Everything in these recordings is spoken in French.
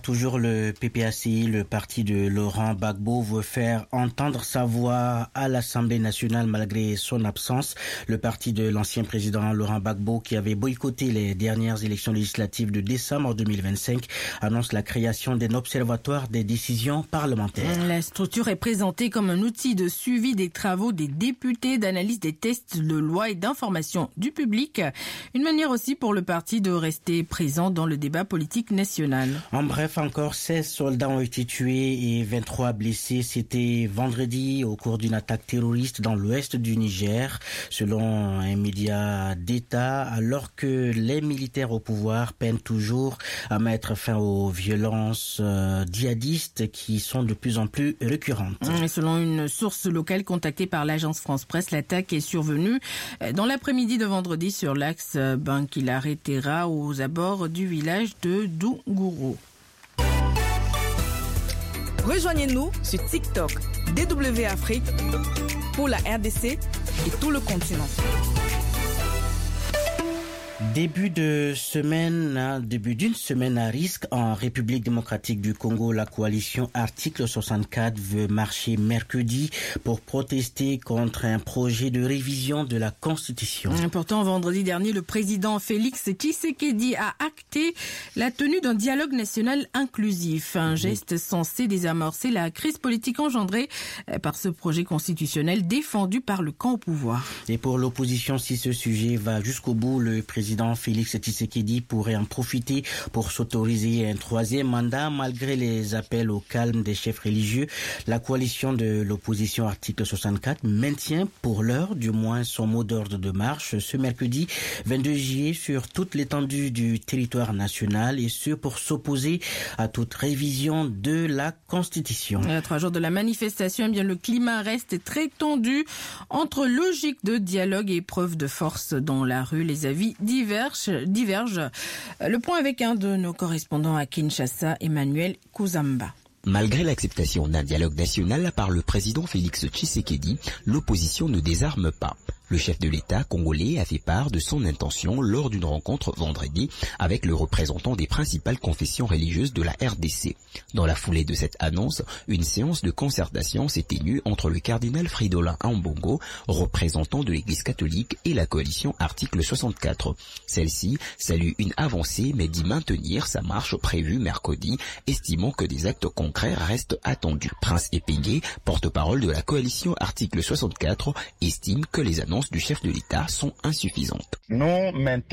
toujours le PPACI, le parti de Laurent Gbagbo, veut faire entendre sa voix à l'Assemblée nationale malgré son absence. Le parti de l'ancien président Laurent Gbagbo, qui avait boycotté les dernières élections législatives de décembre 2025, annonce la création d'un observatoire des décisions parlementaires. La structure est présentée comme un outil de suivi des travaux des députés, d'analyse des textes de loi et d'information du public. Une manière aussi pour le parti de rester présent dans le débat politique national. En bref, encore 16 soldats ont été tués et 23 blessés. C'était vendredi au cours d'une attaque terroriste dans l'ouest du Niger, selon un média d'État, alors que les militaires au pouvoir peinent toujours à mettre fin aux violences djihadistes qui sont de plus en plus récurrentes. Et selon une source locale contactée par l'agence France-Presse, l'attaque est survenue dans l'après-midi de vendredi sur l'axe Bankilare-Terra aux abords du village de Doungouro. Rejoignez-nous sur TikTok, DW Afrique, pour la RDC et tout le continent. Début d'une semaine à risque en République démocratique du Congo, la coalition Article 64 veut marcher mercredi pour protester contre un projet de révision de la Constitution. Pourtant, vendredi dernier, le président Félix Tshisekedi a acté la tenue d'un dialogue national inclusif, un geste censé désamorcer la crise politique engendrée par ce projet constitutionnel défendu par le camp au pouvoir. Et pour l'opposition, si ce sujet va jusqu'au bout, le président Félix Tshisekedi pourrait en profiter pour s'autoriser un troisième mandat malgré les appels au calme des chefs religieux. La coalition de l'opposition Article 64 maintient pour l'heure du moins son mot d'ordre de marche ce mercredi 22 juillet sur toute l'étendue du territoire national et ce pour s'opposer à toute révision de la Constitution. À 3 jours de la manifestation, le climat reste très tendu entre logique de dialogue et preuve de force dans la rue. Les avis divergent. Le point avec un de nos correspondants à Kinshasa, Emmanuel Kouzamba. Malgré l'acceptation d'un dialogue national par le président Félix Tshisekedi, l'opposition ne désarme pas. Le chef de l'État congolais a fait part de son intention lors d'une rencontre vendredi avec le représentant des principales confessions religieuses de la RDC. Dans la foulée de cette annonce, une séance de concertation s'est tenue entre le cardinal Fridolin Ambongo, représentant de l'Église catholique, et la coalition Article 64. Celle-ci salue une avancée mais dit maintenir sa marche prévue mercredi, estimant que des actes concrets restent attendus. Prince Epengé, porte-parole de la coalition Article 64, estime que les annonces du chef de l'État sont insuffisantes. Nous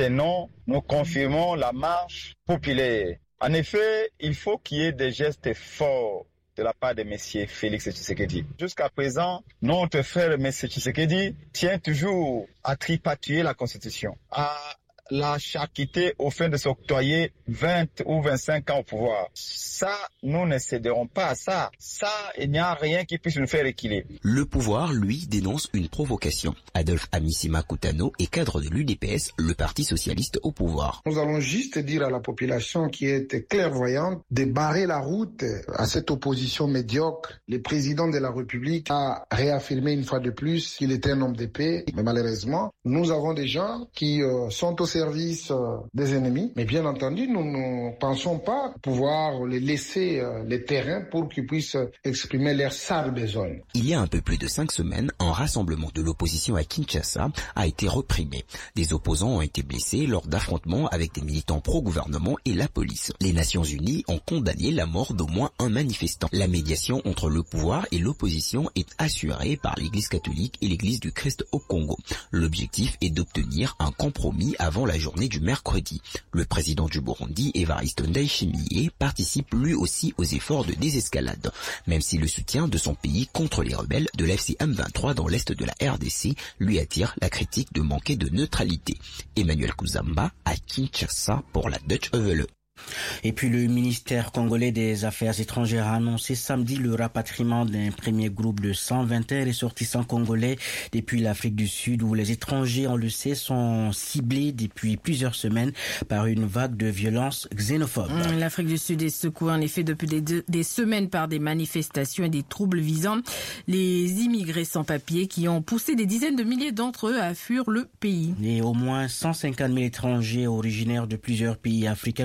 confirmons la marche populaire. En effet, il faut qu'il y ait des gestes forts de la part de M. Félix Tshisekedi. Jusqu'à présent, notre frère M. Tshisekedi tient toujours à tripatouiller la Constitution, à la charité au fin de s'octroyer 20 ou 25 ans au pouvoir. Ça, nous ne céderons pas à ça. Ça, il n'y a rien qui puisse nous faire reculer. Le pouvoir, lui, dénonce une provocation. Adolphe Amisima Koutano est cadre de l'UDPS, le parti socialiste au pouvoir. Nous allons juste dire à la population qui est clairvoyante de barrer la route à cette opposition médiocre. Le président de la République a réaffirmé une fois de plus qu'il était un homme de paix. Mais malheureusement, nous avons des gens qui sont au service des ennemis. Mais bien entendu, nous ne pensons pas pouvoir les laisser les terrains pour qu'ils puissent exprimer leur sale besoin. Il y a un peu plus de 5 semaines, un rassemblement de l'opposition à Kinshasa a été reprimé. Des opposants ont été blessés lors d'affrontements avec des militants pro-gouvernement et la police. Les Nations Unies ont condamné la mort d'au moins un manifestant. La médiation entre le pouvoir et l'opposition est assurée par l'Église catholique et l'Église du Christ au Congo. L'objectif est d'obtenir un compromis avant la journée du mercredi. Le président du Burundi, Evariste Ndayishimiye, participe lui aussi aux efforts de désescalade, même si le soutien de son pays contre les rebelles de l'FC M23 dans l'est de la RDC lui attire la critique de manquer de neutralité. Emmanuel Kouzamba à Kinshasa pour la Deutsche Welle. Et puis le ministère congolais des Affaires étrangères a annoncé samedi le rapatriement d'un premier groupe de 121 ressortissants congolais depuis l'Afrique du Sud où les étrangers, on le sait, sont ciblés depuis plusieurs semaines par une vague de violences xénophobes. L'Afrique du Sud est secouée en effet depuis des semaines par des manifestations et des troubles visant les immigrés sans papier qui ont poussé des dizaines de milliers d'entre eux à fuir le pays. Et au moins 150 000 étrangers originaires de plusieurs pays africains, notamment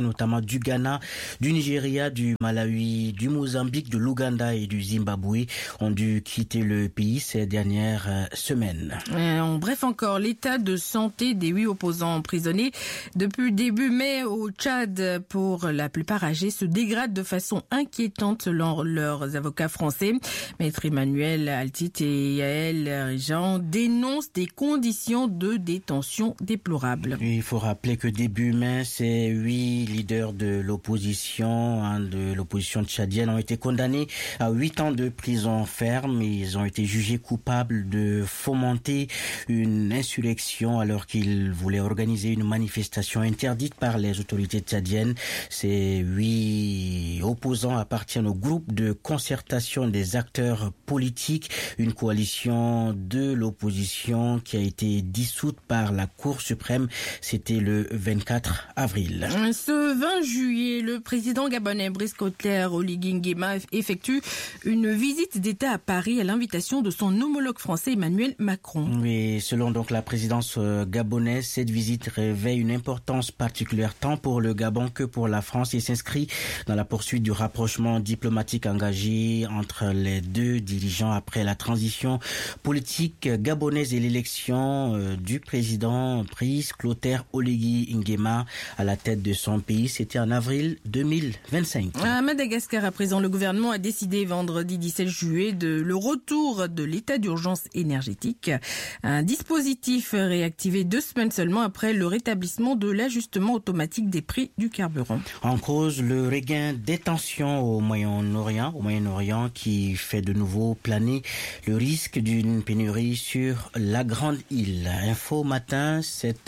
du Ghana, du Nigeria, du Malawi, du Mozambique, de l'Ouganda et du Zimbabwe ont dû quitter le pays ces dernières semaines. En bref encore, l'état de santé des 8 opposants emprisonnés depuis début mai au Tchad, pour la plupart âgés, se dégrade de façon inquiétante selon leurs avocats français. Maître Emmanuel Altit et Yael Jean dénoncent des conditions de détention déplorables. Il faut rappeler que début mai, ces 8 leaders de l'opposition tchadienne ont été condamnés à 8 ans de prison ferme. Ils ont été jugés coupables de fomenter une insurrection alors qu'ils voulaient organiser une manifestation interdite par les autorités tchadiennes. Ces 8 opposants appartiennent au groupe de concertation des acteurs politiques, une coalition de l'opposition qui a été dissoute par la Cour suprême. C'était le 24 avril. Ce 20 juillet, le président gabonais Brice Oligui Nguema effectue une visite d'État à Paris à l'invitation de son homologue français Emmanuel Macron. Oui, selon donc la présidence gabonaise, cette visite revêt une importance particulière tant pour le Gabon que pour la France et s'inscrit dans la poursuite du rapprochement diplomatique engagé entre les deux dirigeants après la transition politique gabonaise et l'élection du président Brice Oligui Nguema à la tête de son pays. C'était en avril 2025. À Madagascar, à présent, le gouvernement a décidé vendredi 17 juillet le retour de l'état d'urgence énergétique. Un dispositif réactivé 2 semaines seulement après le rétablissement de l'ajustement automatique des prix du carburant. En cause, le regain des tensions au Moyen-Orient qui fait de nouveau planer le risque d'une pénurie sur la Grande Île. Info matin,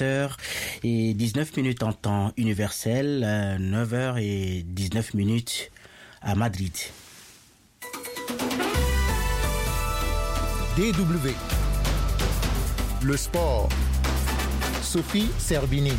7h19 en temps universel, 9h19 à Madrid. DW. Le sport. Sophie Serbini.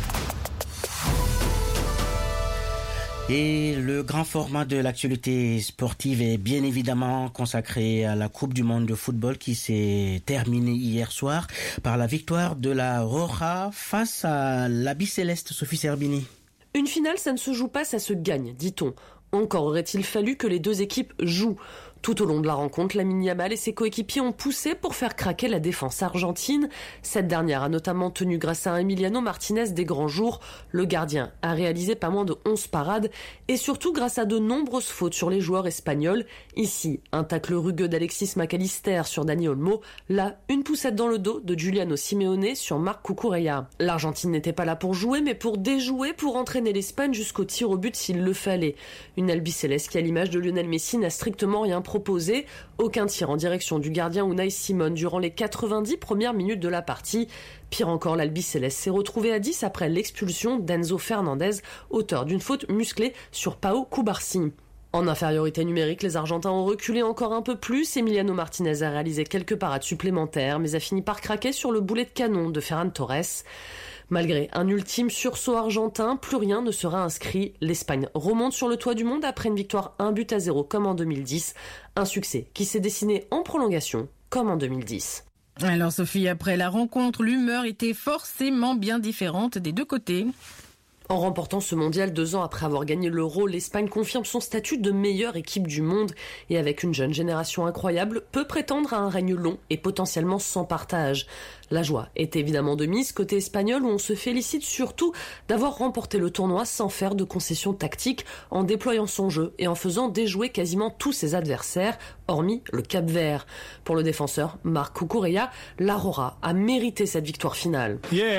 Et le grand format de l'actualité sportive est bien évidemment consacré à la Coupe du monde de football qui s'est terminée hier soir par la victoire de la Roja face à l'Habit Céleste. Sophie Serbini. Une finale, ça ne se joue pas, ça se gagne, dit-on. Encore aurait-il fallu que les deux équipes jouent. Tout au long de la rencontre, Lamine Yamal et ses coéquipiers ont poussé pour faire craquer la défense argentine. Cette dernière a notamment tenu grâce à Emiliano Martinez des grands jours. Le gardien a réalisé pas moins de 11 parades et surtout grâce à de nombreuses fautes sur les joueurs espagnols. Ici, un tacle rugueux d'Alexis McAllister sur Dani Olmo. Là, une poussette dans le dos de Giuliano Simeone sur Marc Cucurella. L'Argentine n'était pas là pour jouer, mais pour déjouer, pour entraîner l'Espagne jusqu'au tir au but s'il le fallait. Une albicéleste qui, à l'image de Lionel Messi, n'a strictement rien proposé. Aucun tir en direction du gardien Unai Simon durant les 90 premières minutes de la partie. Pire encore, l'Albicéleste s'est retrouvé à 10 après l'expulsion d'Enzo Fernandez, auteur d'une faute musclée sur Pau Cubarsí. En infériorité numérique, les Argentins ont reculé encore un peu plus. Emiliano Martinez a réalisé quelques parades supplémentaires, mais a fini par craquer sur le boulet de canon de Ferran Torres. Malgré un ultime sursaut argentin, plus rien ne sera inscrit. L'Espagne remonte sur le toit du monde après une victoire 1-0 comme en 2010. Un succès qui s'est dessiné en prolongation comme en 2010. Alors Sophie, après la rencontre, l'humeur était forcément bien différente des deux côtés. En remportant ce mondial 2 ans après avoir gagné l'Euro, l'Espagne confirme son statut de meilleure équipe du monde et avec une jeune génération incroyable, peut prétendre à un règne long et potentiellement sans partage. La joie est évidemment de mise côté espagnol où on se félicite surtout d'avoir remporté le tournoi sans faire de concessions tactiques, en déployant son jeu et en faisant déjouer quasiment tous ses adversaires, hormis le Cap-Vert. Pour le défenseur Marc Cucurella, la Roja a mérité cette victoire finale.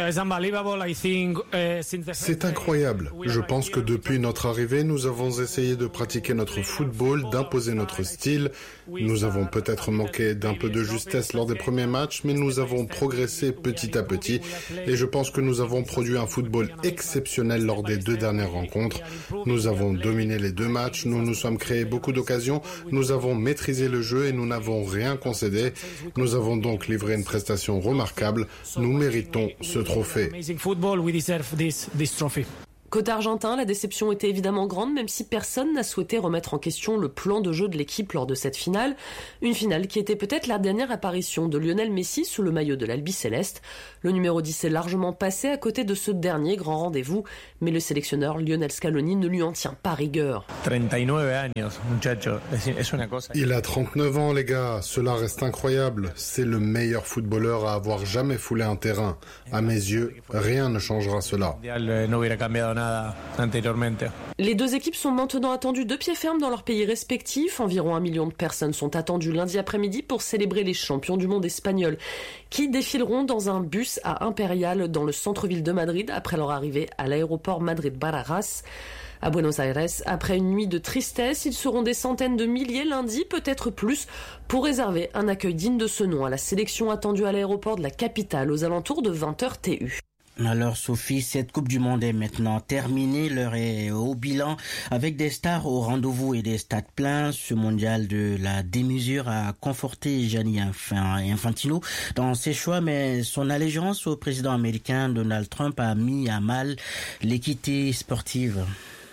C'est incroyable. Je pense que depuis notre arrivée, nous avons essayé de pratiquer notre football, d'imposer notre style. Nous avons peut-être manqué d'un peu de justesse lors des premiers matchs, mais nous avons progressé petit à petit et je pense que nous avons produit un football exceptionnel lors des 2 dernières rencontres. Nous avons dominé les 2 matchs, nous nous sommes créés beaucoup d'occasions, nous avons maîtrisé le jeu et nous n'avons rien concédé. Nous avons donc livré une prestation remarquable. Nous méritons ce trophée. Côté argentin, la déception était évidemment grande, même si personne n'a souhaité remettre en question le plan de jeu de l'équipe lors de cette finale. Une finale qui était peut-être la dernière apparition de Lionel Messi sous le maillot de l'Albiceleste. Le numéro 10 est largement passé à côté de ce dernier grand rendez-vous, mais le sélectionneur Lionel Scaloni ne lui en tient pas rigueur. 39 años, muchacho. Es una cosa. Il a 39 ans, les gars. Cela reste incroyable. C'est le meilleur footballeur à avoir jamais foulé un terrain. À mes yeux, rien ne changera cela. Les deux équipes sont maintenant attendues de pied ferme dans leurs pays respectifs. Environ 1 million de personnes sont attendues lundi après-midi pour célébrer les champions du monde espagnols qui défileront dans un bus à Impérial dans le centre-ville de Madrid après leur arrivée à l'aéroport Madrid-Barajas. À Buenos Aires, après une nuit de tristesse, ils seront des centaines de milliers lundi, peut-être plus, pour réserver un accueil digne de ce nom à la sélection attendue à l'aéroport de la capitale aux alentours de 20h TU. Alors Sophie, cette Coupe du Monde est maintenant terminée, l'heure est au bilan. Avec des stars au rendez-vous et des stades pleins, ce mondial de la démesure a conforté Gianni Infantino dans ses choix, mais son allégeance au président américain Donald Trump a mis à mal l'équité sportive.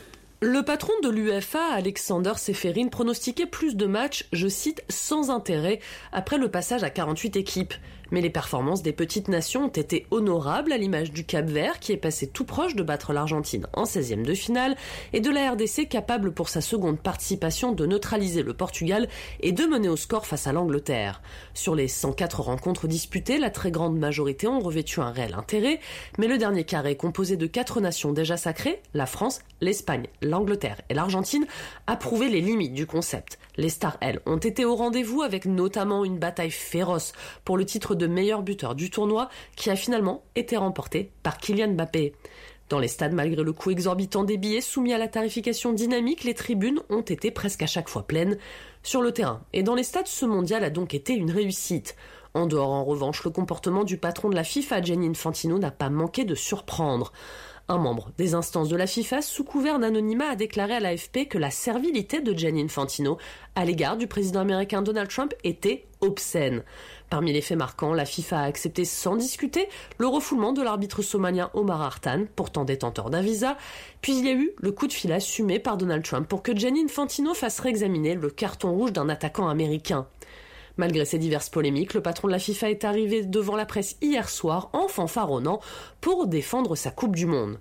Le patron de l'UEFA, Alexander Seferin, pronostiquait plus de matchs, je cite, sans intérêt, après le passage à 48 équipes. Mais les performances des petites nations ont été honorables, à l'image du Cap-Vert, qui est passé tout proche de battre l'Argentine en 16e de finale, et de la RDC capable pour sa seconde participation de neutraliser le Portugal et de mener au score face à l'Angleterre. Sur les 104 rencontres disputées, la très grande majorité ont revêtu un réel intérêt, mais le dernier carré, composé de 4 nations déjà sacrées, la France, l'Espagne, l'Angleterre et l'Argentine, a prouvé les limites du concept. Les stars, elles, ont été au rendez-vous avec notamment une bataille féroce pour le titre de meilleur buteur du tournoi qui a finalement été remporté par Kylian Mbappé. Dans les stades, malgré le coût exorbitant des billets soumis à la tarification dynamique, les tribunes ont été presque à chaque fois pleines. Sur le terrain et dans les stades, ce mondial a donc été une réussite. En dehors, en revanche, le comportement du patron de la FIFA, Gianni Infantino, n'a pas manqué de surprendre. Un membre des instances de la FIFA, sous couvert d'anonymat, a déclaré à l'AFP que la servilité de Gianni Infantino à l'égard du président américain Donald Trump était obscène. Parmi les faits marquants, la FIFA a accepté sans discuter le refoulement de l'arbitre somalien Omar Artan, pourtant détenteur d'un visa. Puis il y a eu le coup de fil assumé par Donald Trump pour que Gianni Infantino fasse réexaminer le carton rouge d'un attaquant américain. Malgré ces diverses polémiques, le patron de la FIFA est arrivé devant la presse hier soir en fanfaronnant pour défendre sa Coupe du Monde.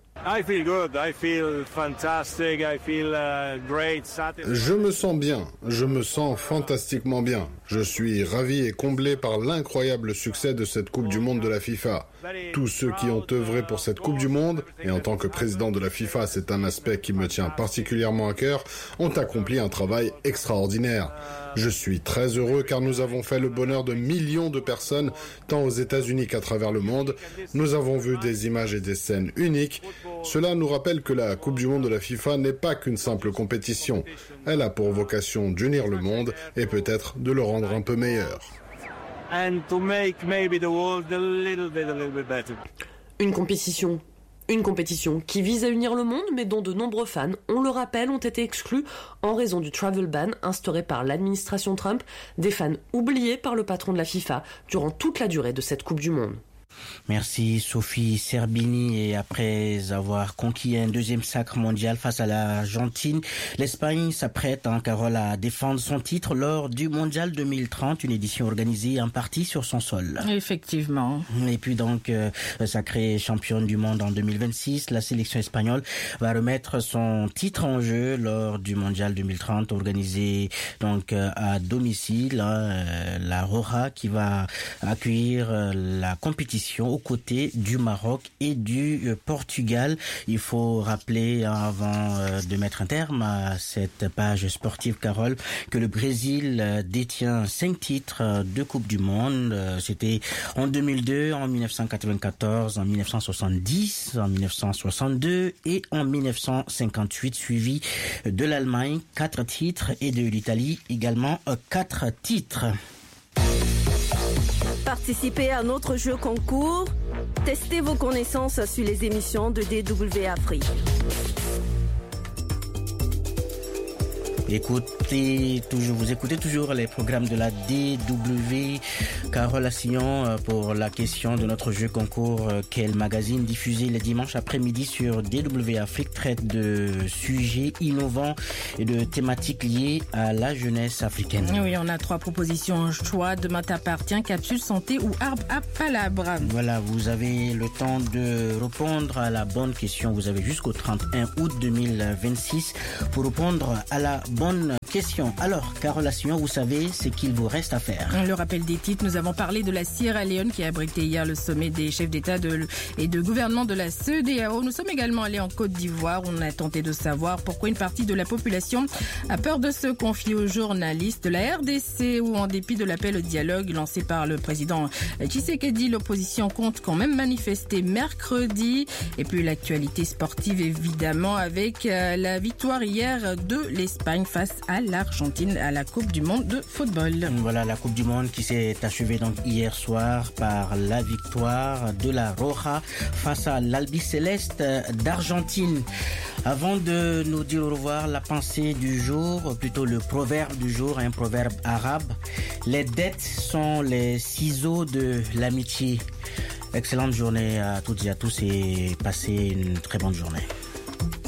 Je me sens bien, je me sens fantastiquement bien. Je suis ravi et comblé par l'incroyable succès de cette Coupe du Monde de la FIFA. Tous ceux qui ont œuvré pour cette Coupe du Monde, et en tant que président de la FIFA, c'est un aspect qui me tient particulièrement à cœur, ont accompli un travail extraordinaire. Je suis très heureux car nous avons fait le bonheur de millions de personnes, tant aux États-Unis qu'à travers le monde. Nous avons vu des images et des scènes uniques. Cela nous rappelle que la Coupe du Monde de la FIFA n'est pas qu'une simple compétition. Elle a pour vocation d'unir le monde et peut-être de le rendre un peu meilleur. Une compétition qui vise à unir le monde, mais dont de nombreux fans, on le rappelle, ont été exclus en raison du travel ban instauré par l'administration Trump, des fans oubliés par le patron de la FIFA durant toute la durée de cette Coupe du Monde. Merci Sophie Serbini. Et après avoir conquis un deuxième sacre mondial face à l'Argentine, l'Espagne s'apprête, Carole, à défendre son titre lors du mondial 2030, une édition organisée en partie sur son sol. Effectivement. Et puis donc, sacrée championne du monde en 2026, la sélection espagnole va remettre son titre en jeu lors du mondial 2030 organisé donc à domicile, la Roja qui va accueillir la compétition aux côtés du Maroc et du Portugal. Il faut rappeler, avant de mettre un terme à cette page sportive, Carole, que le Brésil détient 5 titres de Coupe du Monde. C'était en 2002, en 1994, en 1970, en 1962 et en 1958, suivi de l'Allemagne, 4 titres, et de l'Italie également 4 titres. Participez à notre jeu concours. Testez vos connaissances sur les émissions de DW Afrique. Vous écoutez toujours les programmes de la DW. Carole Assignon pour la question de notre jeu concours Quel magazine diffusé les dimanches après-midi sur DW Afrique traite de sujets innovants et de thématiques liées à la jeunesse africaine. Oui, on a 3 propositions en choix. Demain t'appartient, capsule santé ou arbre à palabres. Voilà, vous avez le temps de répondre à la bonne question. Vous avez jusqu'au 31 août 2026 pour répondre à la bonne question. Alors, Carole Assignon, vous savez ce qu'il vous reste à faire. Le rappel des titres, nous avons parlé de la Sierra Leone qui a abrité hier le sommet des chefs d'État et de gouvernement de la CEDEAO. Nous sommes également allés en Côte d'Ivoire. On a tenté de savoir pourquoi une partie de la population a peur de se confier aux journalistes. La RDC, où en dépit de l'appel au dialogue lancé par le président Tshisekedi, l'opposition compte quand même manifester mercredi. Et puis l'actualité sportive évidemment avec la victoire hier de l'Espagne face à l'Argentine à la Coupe du Monde de football. Voilà la Coupe du Monde qui s'est achevée donc hier soir par la victoire de la Roja face à l'Albiceleste d'Argentine. Avant de nous dire au revoir, la pensée du jour, plutôt le proverbe du jour, un proverbe arabe. Les dettes sont les ciseaux de l'amitié. Excellente journée à toutes et à tous et passez une très bonne journée.